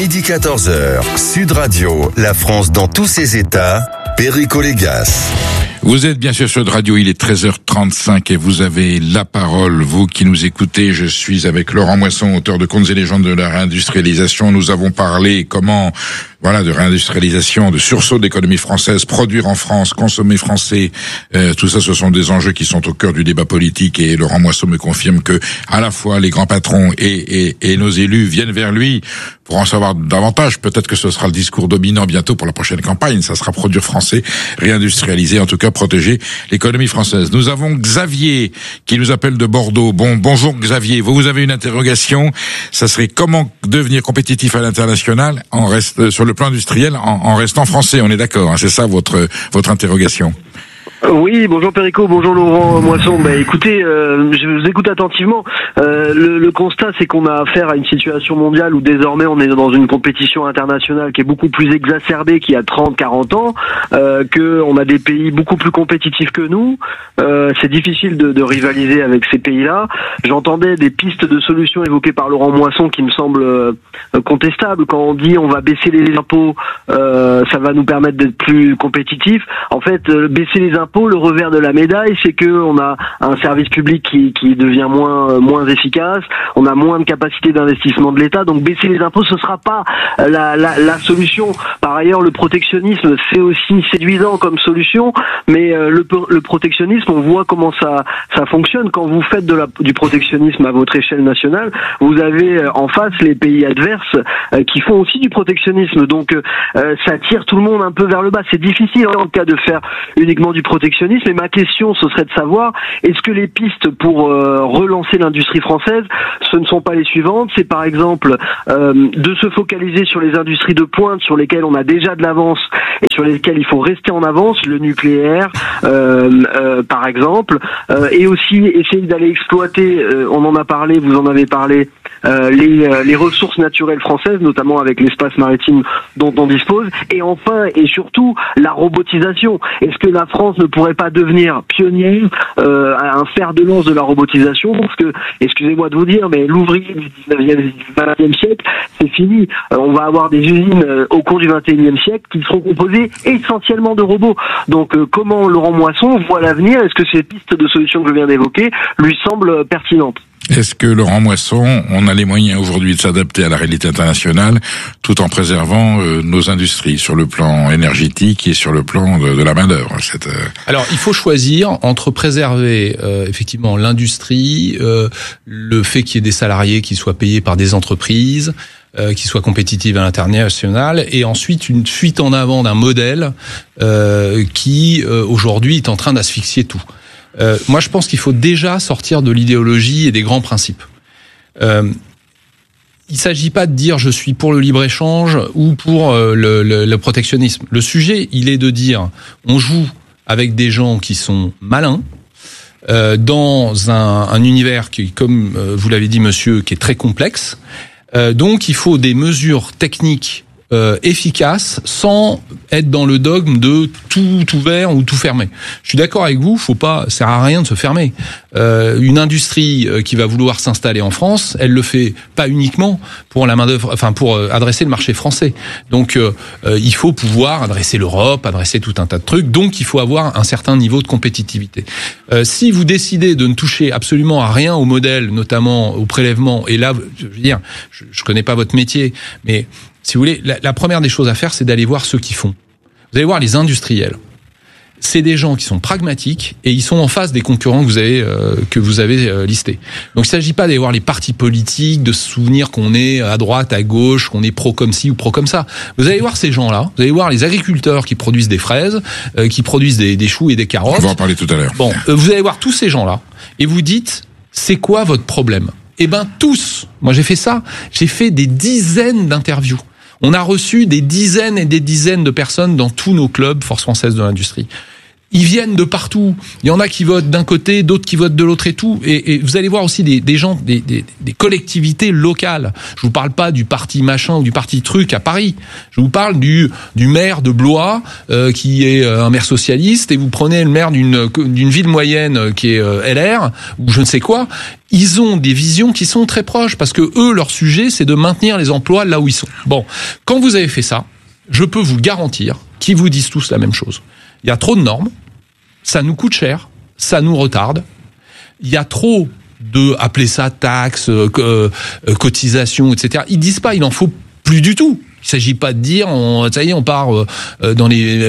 Midi 14h, Sud Radio, la France dans tous ses états, Perico Légas. Vous êtes bien sûr sur Radio, il est 13h35 et vous avez la parole, vous qui nous écoutez. Je suis avec Laurent Moisson, auteur de Contes et légendes de la réindustrialisation. Nous avons parlé de réindustrialisation, de sursaut de l'économie française, produire en France, consommer français. Tout ça, ce sont des enjeux qui sont au cœur du débat politique et Laurent Moisson me confirme que à la fois les grands patrons et nos élus viennent vers lui pour en savoir davantage. Peut-être que ce sera le discours dominant bientôt pour la prochaine campagne. Ça sera produire français, réindustrialiser, en tout cas protéger l'économie française. Nous avons Xavier qui nous appelle de Bordeaux. Bonjour Xavier. Vous avez une interrogation. Ça serait comment devenir compétitif à l'international sur le plan industriel en restant français. On est d'accord, hein, c'est ça votre interrogation. Oui, bonjour Perico, bonjour Laurent Moisson. Écoutez, je vous écoute attentivement. Le constat, c'est qu'on a affaire à une situation mondiale où désormais on est dans une compétition internationale qui est beaucoup plus exacerbée qu'il y a 30-40 ans, que on a des pays beaucoup plus compétitifs que nous. C'est difficile de rivaliser avec ces pays-là. J'entendais des pistes de solutions évoquées par Laurent Moisson qui me semblent contestables. Quand on dit on va baisser les impôts, ça va nous permettre d'être plus compétitifs. En fait, baisser les impôts, le revers de la médaille, c'est que on a un service public qui devient moins efficace, on a moins de capacité d'investissement de l'État, donc baisser les impôts, ce sera pas la solution. Par ailleurs, le protectionnisme, c'est aussi séduisant comme solution, mais le protectionnisme, on voit comment ça fonctionne. Quand vous faites du protectionnisme à votre échelle nationale, vous avez en face les pays adverses qui font aussi du protectionnisme, donc ça tire tout le monde un peu vers le bas. C'est difficile en cas de faire uniquement du protectionnisme, et ma question, ce serait de savoir, est-ce que les pistes pour relancer l'industrie française, ce ne sont pas les suivantes? C'est par exemple de se focaliser sur les industries de pointe sur lesquelles on a déjà de l'avance et sur lesquelles il faut rester en avance, le nucléaire par exemple, et aussi essayer d'aller exploiter, on en a parlé, vous en avez parlé, les ressources naturelles françaises, notamment avec l'espace maritime dont on dispose, et enfin et surtout la robotisation. Est-ce que la France ne pourrait pas devenir pionnière, un fer de lance de la robotisation? Parce que, excusez-moi de vous dire, mais l'ouvrier du 19e, du 20e siècle, c'est fini. On va avoir des usines au cours du 21e siècle qui seront composées essentiellement de robots. Donc comment Laurent Moisson voit l'avenir? Est-ce que ces pistes de solutions que je viens d'évoquer lui semblent pertinentes? Est-ce que Laurent Moisson, on a les moyens aujourd'hui de s'adapter à la réalité internationale tout en préservant nos industries sur le plan énergétique et sur le plan de la main-d'œuvre? Alors, il faut choisir entre préserver effectivement l'industrie, le fait qu'il y ait des salariés qui soient payés par des entreprises, qui soient compétitives à l'international, et ensuite une fuite en avant d'un modèle qui aujourd'hui est en train d'asphyxier tout. Moi, je pense qu'il faut déjà sortir de l'idéologie et des grands principes. Il s'agit pas de dire je suis pour le libre-échange ou pour le protectionnisme. Le sujet, il est de dire on joue avec des gens qui sont malins, dans un univers qui, comme vous l'avez dit monsieur, qui est très complexe. Donc il faut des mesures techniques efficace sans être dans le dogme de tout ouvert ou tout fermé. Je suis d'accord avec vous, ça sert à rien de se fermer. Une industrie qui va vouloir s'installer en France, elle le fait pas uniquement pour la main-d'œuvre, pour adresser le marché français. Donc il faut pouvoir adresser l'Europe, adresser tout un tas de trucs. Donc il faut avoir un certain niveau de compétitivité. Si vous décidez de ne toucher absolument à rien au modèle, notamment au prélèvement, et là, je veux dire, je connais pas votre métier, mais si vous voulez, la première des choses à faire, c'est d'aller voir ceux qui font. Vous allez voir les industriels. C'est des gens qui sont pragmatiques et ils sont en face des concurrents que vous avez listés. Donc il ne s'agit pas d'aller voir les partis politiques, de se souvenir qu'on est à droite, à gauche, qu'on est pro comme ci ou pro comme ça. Vous allez voir ces gens-là. Vous allez voir les agriculteurs qui produisent des fraises, qui produisent des choux et des carottes. On va en parler tout à l'heure. Bon, vous allez voir tous ces gens-là et vous dites, c'est quoi votre problème? Eh ben tous. Moi j'ai fait ça. J'ai fait des dizaines d'interviews. On a reçu des dizaines et des dizaines de personnes dans tous nos clubs Force française de l'industrie. Ils viennent de partout. Il y en a qui votent d'un côté, d'autres qui votent de l'autre et tout. Et vous allez voir aussi des gens, des collectivités locales. Je vous parle pas du parti machin ou du parti truc à Paris. Je vous parle du maire de Blois, qui est un maire socialiste, et vous prenez le maire d'une ville moyenne qui est LR, ou je ne sais quoi. Ils ont des visions qui sont très proches, parce que eux, leur sujet, c'est de maintenir les emplois là où ils sont. Bon. Quand vous avez fait ça, je peux vous garantir qu'ils vous disent tous la même chose. Il y a trop de normes, ça nous coûte cher, ça nous retarde. Il y a trop de, appelez ça taxes, cotisations, etc. Ils disent pas, il en faut plus du tout. Il s'agit pas de dire, ça y est, on part dans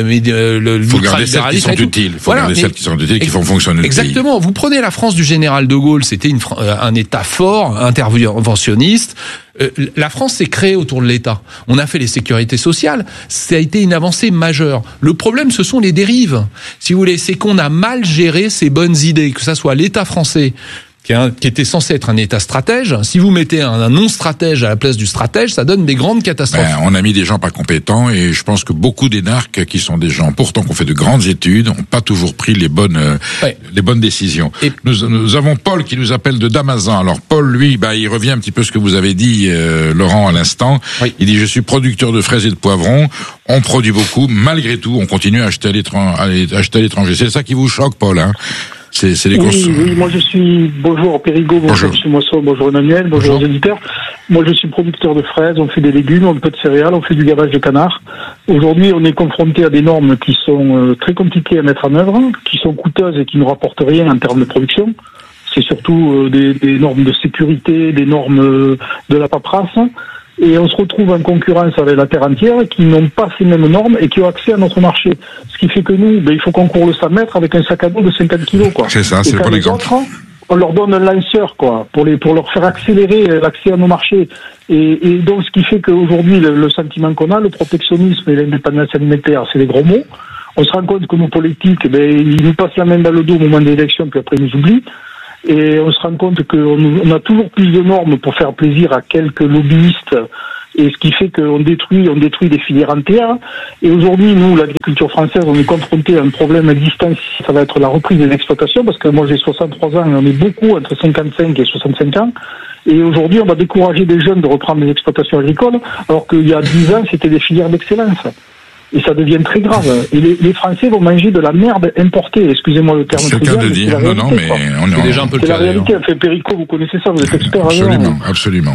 le. Faut garder celles qui sont utiles. Faut garder celles qui sont utiles, qui font fonctionner le pays. Exactement. Vous prenez la France du général de Gaulle, c'était un État fort, interventionniste. La France s'est créée autour de l'État. On a fait les sécurités sociales. Ça a été une avancée majeure. Le problème, ce sont les dérives. Si vous voulez, c'est qu'on a mal géré ces bonnes idées, que ça soit l'État français, qui était censé être un État stratège. Si vous mettez un non-stratège à la place du stratège, ça donne des grandes catastrophes. On a mis des gens pas compétents, et je pense que beaucoup d'énarques, qui sont des gens pourtant qui ont fait de grandes études, n'ont pas toujours pris les bonnes décisions. Et nous avons Paul qui nous appelle de Damazan. Alors Paul, lui, il revient un petit peu ce que vous avez dit, Laurent, à l'instant. Oui. Il dit: je suis producteur de fraises et de poivrons. On produit beaucoup. Malgré tout, on continue à acheter à l'étranger. C'est ça qui vous choque, Paul, hein? C'est les oui, moi je suis... Bonjour Périgo, bonjour M. Moisson, bonjour Emmanuel, bonjour aux éditeurs. Moi je suis producteur de fraises, on fait des légumes, un peu de céréales, on fait du gavage de canard. Aujourd'hui on est confronté à des normes qui sont très compliquées à mettre en œuvre, qui sont coûteuses et qui ne rapportent rien en termes de production. C'est surtout des normes de sécurité, des normes de la paperasse. Et on se retrouve en concurrence avec la terre entière qui n'ont pas ces mêmes normes et qui ont accès à notre marché. Ce qui fait que nous, il faut qu'on court le 100 mètres avec un sac à dos de 50 kilos, quoi. C'est ça, c'est le bon exemple. On leur donne un lanceur, quoi, pour leur faire accélérer l'accès à nos marchés. Et donc, ce qui fait qu'aujourd'hui, le sentiment qu'on a, le protectionnisme et l'indépendance alimentaire, c'est des gros mots. On se rend compte que nos politiques, ils nous passent la main dans le dos au moment des élections, puis après ils nous oublient. Et on se rend compte qu'on a toujours plus de normes pour faire plaisir à quelques lobbyistes, et ce qui fait qu'on détruit des filières entières. Et aujourd'hui, nous, l'agriculture française, on est confronté à un problème existant, ça va être la reprise des exploitations, parce que moi j'ai 63 ans et on est beaucoup entre 55 et 65 ans. Et aujourd'hui, on va décourager des jeunes de reprendre des exploitations agricoles, alors qu'il y a 10 ans, c'était des filières d'excellence. Et ça devient très grave. Et les Français vont manger de la merde importée. Excusez-moi le terme. C'est le cas de dire. Non, mais on est déjà un peu le cas. C'est la réalité. Fait Périco, vous connaissez ça, vous êtes expert. Absolument.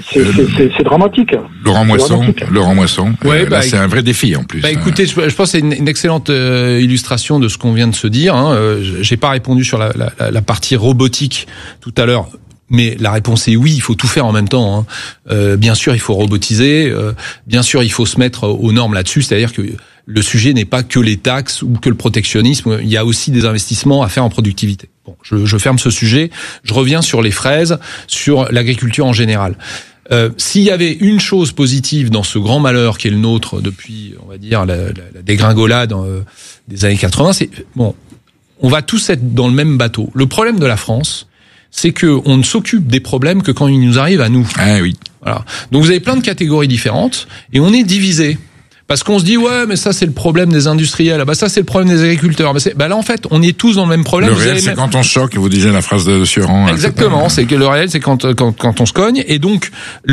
C'est dramatique. Laurent Moisson. C'est un vrai défi en plus. Écoutez, je pense que c'est une excellente illustration de ce qu'on vient de se dire. J'ai pas répondu sur la partie robotique tout à l'heure. Mais la réponse est oui, il faut tout faire en même temps. Bien sûr, il faut robotiser. Bien sûr, il faut se mettre aux normes là-dessus. C'est-à-dire que le sujet n'est pas que les taxes ou que le protectionnisme. Il y a aussi des investissements à faire en productivité. Bon, je ferme ce sujet. Je reviens sur les fraises, sur l'agriculture en général. S'il y avait une chose positive dans ce grand malheur qui est le nôtre depuis, on va dire, la dégringolade des années 80, c'est bon, on va tous être dans le même bateau. Le problème de la France, c'est que on ne s'occupe des problèmes que quand ils nous arrivent à nous. Ah oui. Voilà. Donc vous avez plein de catégories différentes et on est divisé. Parce qu'on se dit, ouais, mais ça c'est le problème des industriels, ça c'est le problème des agriculteurs. Là en fait, on est tous dans le même problème. Le réel, c'est quand on se choque, vous disiez la phrase de Sioran. Exactement, c'est que le réel, c'est quand on se cogne. Et donc,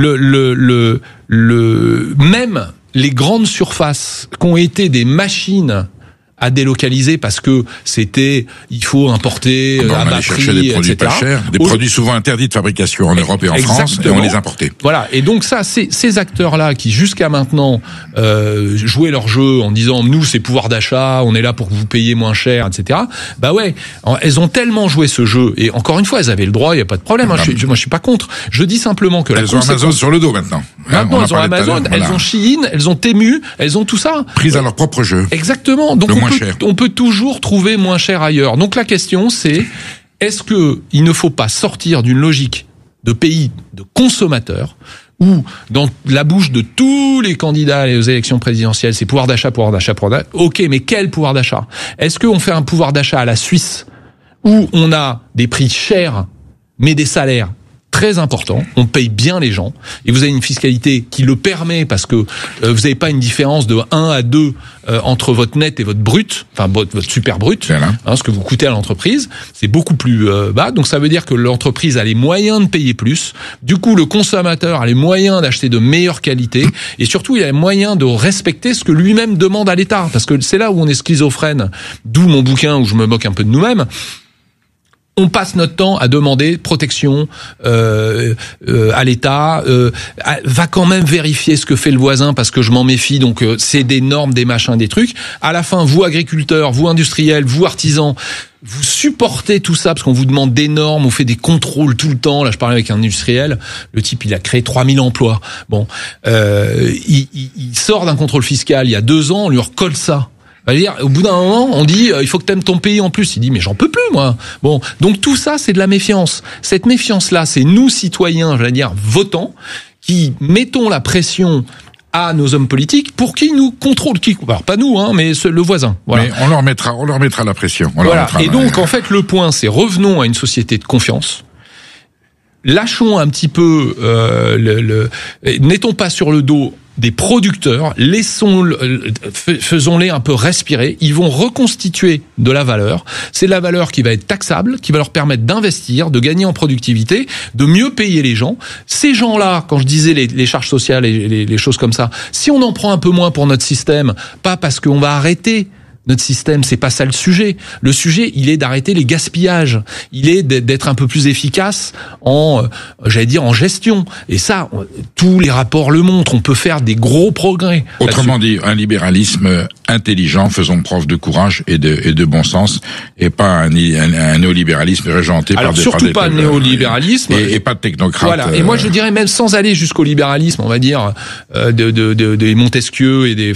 même les grandes surfaces qui ont été des machines à délocaliser parce que il faut importer à bas prix, des produits etc. pas chers, des produits souvent interdits de fabrication en Europe et en France, et on les importait. Voilà. Et donc ça, ces acteurs-là qui jusqu'à maintenant jouaient leur jeu en disant nous c'est pouvoir d'achat, on est là pour que vous payiez moins cher, etc. Elles ont tellement joué ce jeu et encore une fois elles avaient le droit, il y a pas de problème. Moi je suis pas contre. Je dis simplement que elles ont Amazon sur le dos maintenant. Maintenant elles ont Amazon, elles ont Shein, elles ont Temu, elles ont tout ça. Prises à leur propre jeu. Exactement. Donc on peut toujours trouver moins cher ailleurs. Donc la question c'est, est-ce que il ne faut pas sortir d'une logique de pays de consommateurs où dans la bouche de tous les candidats aux élections présidentielles, c'est pouvoir d'achat. Ok, mais quel pouvoir d'achat? Est-ce qu'on fait un pouvoir d'achat à la Suisse où on a des prix chers mais des salaires très important. On paye bien les gens et vous avez une fiscalité qui le permet parce que vous n'avez pas une différence de 1 à 2 entre votre net et votre brut, enfin votre super brut, ce que vous coûtez à l'entreprise, c'est beaucoup plus bas. Donc ça veut dire que l'entreprise a les moyens de payer plus. Du coup, le consommateur a les moyens d'acheter de meilleure qualité et surtout il a les moyens de respecter ce que lui-même demande à l'État. Parce que c'est là où on est schizophrène, d'où mon bouquin où je me moque un peu de nous-mêmes. On passe notre temps à demander protection à l'État, va quand même vérifier ce que fait le voisin parce que je m'en méfie, donc c'est des normes, des machins, des trucs. À la fin, vous agriculteurs, vous industriels, vous artisans, vous supportez tout ça parce qu'on vous demande des normes, on fait des contrôles tout le temps. Là, je parlais avec un industriel, le type, il a créé 3000 emplois. Bon, il sort d'un contrôle fiscal il y a 2 ans, on lui recolle ça. C'est-à-dire, au bout d'un moment, on dit il faut que t'aimes ton pays en plus. Il dit mais j'en peux plus moi. Bon, donc tout ça c'est de la méfiance. Cette méfiance-là, c'est nous citoyens, j'allais dire votants, qui mettons la pression à nos hommes politiques pour qu'ils nous contrôlent. Alors pas nous, mais le voisin. Voilà. Mais on leur mettra la pression. Voilà. Et donc en fait le point, c'est revenons à une société de confiance. Lâchons un petit peu n'étons pas sur le dos des producteurs, faisons-les un peu respirer, ils vont reconstituer de la valeur, c'est de la valeur qui va être taxable, qui va leur permettre d'investir, de gagner en productivité, de mieux payer les gens. Ces gens-là, quand je disais les charges sociales et les choses comme ça, si on en prend un peu moins pour notre système, pas parce qu'on va arrêter notre système, c'est pas ça le sujet. Le sujet, il est d'arrêter les gaspillages. Il est d'être un peu plus efficace en gestion. Et ça, tous les rapports le montrent. On peut faire des gros progrès. Autrement dit, un libéralisme intelligent, faisons preuve de courage et de bon sens, et pas un néolibéralisme régenté par des... Alors surtout pas un néolibéralisme. Et pas de technocrates. Voilà. Et moi, je dirais même sans aller jusqu'au libéralisme, on va dire, des Montesquieu et des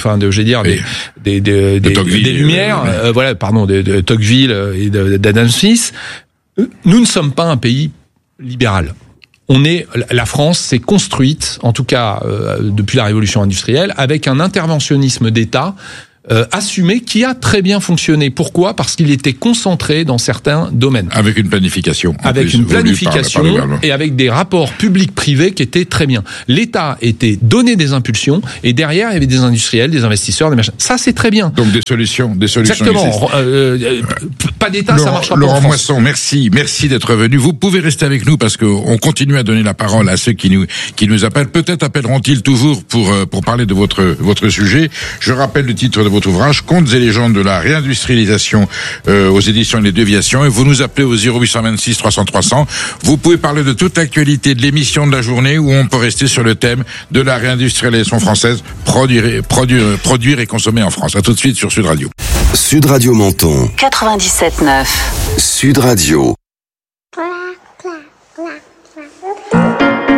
Lumière, de Tocqueville et d'Adam Smith. Nous ne sommes pas un pays libéral. La France s'est construite, en tout cas depuis la révolution industrielle, avec un interventionnisme d'État assumé qui a très bien fonctionné. Pourquoi ? Parce qu'il était concentré dans certains domaines. Avec une planification. Et avec des rapports publics-privés qui étaient très bien. L'État était donné des impulsions et derrière il y avait des industriels, des investisseurs, des machins. Ça c'est très bien. Donc des solutions. Exactement. Pas d'État, ça marchera pas. Laurent Moisson, merci d'être venu. Vous pouvez rester avec nous parce qu'on continue à donner la parole à ceux qui nous appellent. Peut-être appelleront-ils toujours pour parler de votre sujet. Je rappelle le titre de votre ouvrage, Contes et légendes de la réindustrialisation aux éditions Les Déviations, et vous nous appelez au 0826 300 300. Vous pouvez parler de toute l'actualité de l'émission de la journée, où on peut rester sur le thème de la réindustrialisation française, produire et consommer en France. À tout de suite sur Sud Radio. Sud Radio Menton 97.9. Sud Radio.